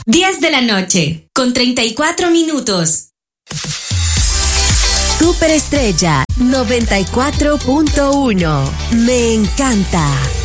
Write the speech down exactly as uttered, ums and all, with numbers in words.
diez de la noche, con treinta y cuatro minutos. Superestrella noventa y cuatro punto uno. Me encanta.